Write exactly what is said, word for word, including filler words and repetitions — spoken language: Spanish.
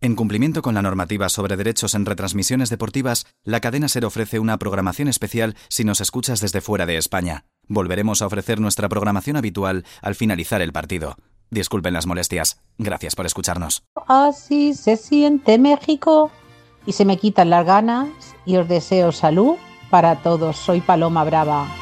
En cumplimiento con la normativa sobre derechos en retransmisiones deportivas, la cadena SER ofrece una programación especial si nos escuchas desde fuera de España. Volveremos a ofrecer nuestra programación habitual al finalizar el partido. Disculpen las molestias. Gracias por escucharnos. Así se siente México y se me quitan las ganas y os deseo salud para todos. Soy Paloma Brava.